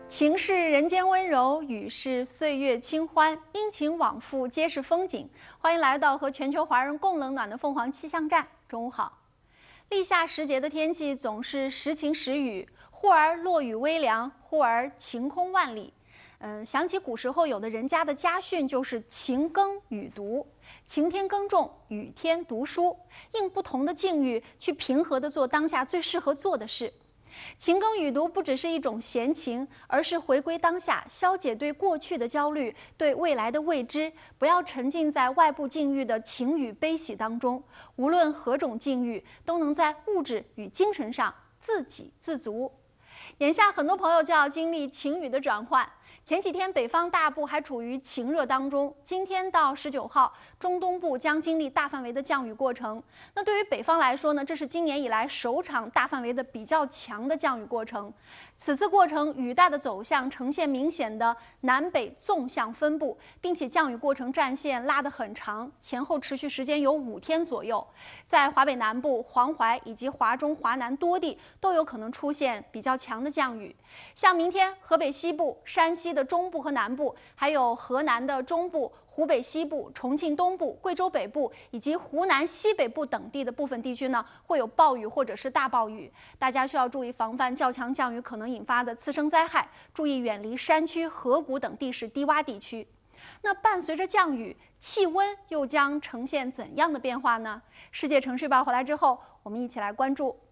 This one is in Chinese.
晴是人间温柔，雨是岁月清欢，阴晴往复皆是风景。欢迎来到和全球华人共冷暖的凤凰气象站。中午好。立夏时节的天气总是时晴时雨，忽而落雨微凉，忽而晴空万里。想起古时候有的人家的家训就是晴耕雨读，晴天耕种，雨天读书，应不同的境遇去平和地做当下最适合做的事。晴耕雨读不只是一种闲情，而是回归当下，消解对过去的焦虑，对未来的未知，不要沉浸在外部境遇的晴雨悲喜当中。无论何种境遇，都能在物质与精神上自给自足。眼下很多朋友就要经历晴雨的转换。前几天北方大部还处于晴热当中，今天到19号，中东部将经历大范围的降雨过程。那对于北方来说呢，这是今年以来首场大范围的比较强的降雨过程。此次过程雨带的走向呈现明显的南北纵向分布，并且降雨过程战线拉得很长，前后持续时间有5天左右。在华北南部、黄淮以及华中、华南多地都有可能出现比较强的降雨。像明天河北西部、山西的中部和南部，还有河南的中部、湖北西部、重庆东部、贵州北部以及湖南西北部等地的部分地区呢，会有暴雨或者是大暴雨，大家需要注意防范较强降雨可能引发的次生灾害，注意远离山区、河谷等地势低洼地区。那伴随着降雨，气温又将呈现怎样的变化呢？世界城市报回来之后，我们一起来关注。